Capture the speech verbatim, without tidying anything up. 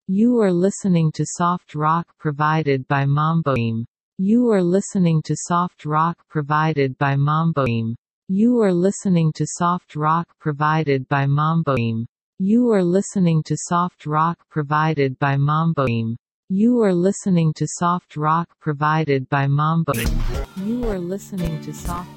You are listening to soft rock provided by Mamboim. You are listening to soft rock provided by Mamboim. You are listening to soft rock provided by Mamboim. You are listening to soft rock provided by Mamboim. You are listening to soft rock provided by Mamboim. You are listening to soft